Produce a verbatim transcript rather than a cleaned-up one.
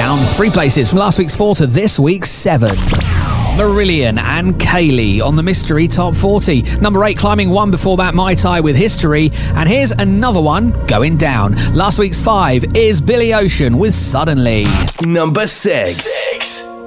down three places from last week's four to this week's seven. Marillion and Kaylee on the Mystery Top forty. Number eight climbing one before that, My Tai with History. And here's another one going down. Last week's five is Billy Ocean with Suddenly. Number six. six.